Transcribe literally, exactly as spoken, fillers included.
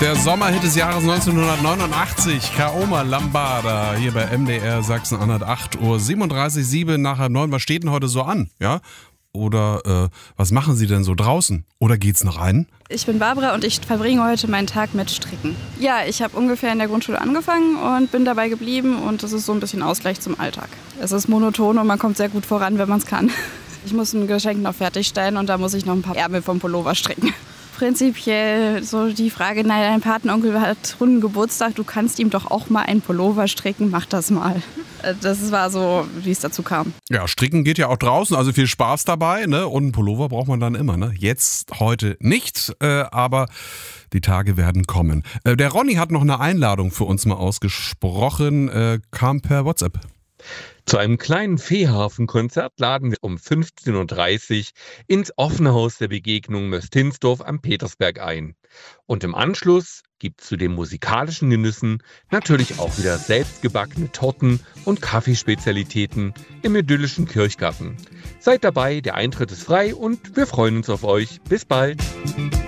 Der Sommerhit des Jahres neunzehnhundertneunundachtzig, Kaoma Lambada, hier bei M D R Sachsen-Anhalt, acht Uhr siebenunddreißig, sieben nach halb neun. Was steht denn heute so an? Ja? Oder äh, was machen Sie denn so draußen? Oder geht's noch rein? Ich bin Barbara und ich verbringe heute meinen Tag mit Stricken. Ja, ich habe ungefähr in der Grundschule angefangen und bin dabei geblieben und das ist so ein bisschen Ausgleich zum Alltag. Es ist monoton und man kommt sehr gut voran, wenn man es kann. Ich muss ein Geschenk noch fertigstellen und da muss ich noch ein paar Ärmel vom Pullover stricken. Prinzipiell so die Frage, nein, dein Patenonkel hat runden Geburtstag, du kannst ihm doch auch mal einen Pullover stricken, mach das mal. Das war so, wie es dazu kam. Ja, stricken geht ja auch draußen, also viel Spaß dabei, ne? Und einen Pullover braucht man dann immer, ne? Jetzt, heute nicht, äh, aber die Tage werden kommen. Äh, der Ronny hat noch eine Einladung für uns mal ausgesprochen, äh, kam per WhatsApp. Zu einem kleinen Feehafen-Konzert laden wir um fünfzehn Uhr dreißig ins offene Haus der Begegnung Möstinsdorf am Petersberg ein. Und im Anschluss gibt es zu den musikalischen Genüssen natürlich auch wieder selbstgebackene Torten und Kaffeespezialitäten im idyllischen Kirchgarten. Seid dabei, der Eintritt ist frei und wir freuen uns auf euch. Bis bald!